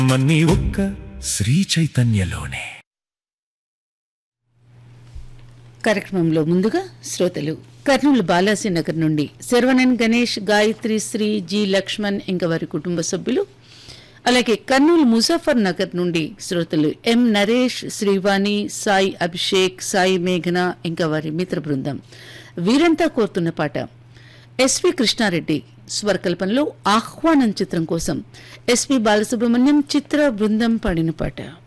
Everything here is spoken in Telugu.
మన్ని ఒక్క శ్రీ చైతన్యలోనే. కార్యక్రమంలో ముందుగా శ్రోతలు కర్నూలు బాలాజీ నగర్ నుండి శర్వణన్ గణేష్, గాయత్రి, శ్రీ, జి లక్ష్మణ్ ఇంకా వారి కుటుంబ సభ్యులు, అలాగే కర్నూలు ముజాఫర్ నగర్ నుండి శ్రోతలు ఎం నరేష్, శ్రీవాణి, సాయి అభిషేక్, సాయి మేఘన ఇంకా వారి మిత్ర బృందం వీరంతా కోరుతున్న పాట ఎస్వి కృష్ణారెడ్డి స్వరకల్పనలో ఆహ్వానం చిత్రం కోసం ఎస్పి బాలసుబ్రహ్మణ్యం, చిత్ర బృందం పాడిన పాట.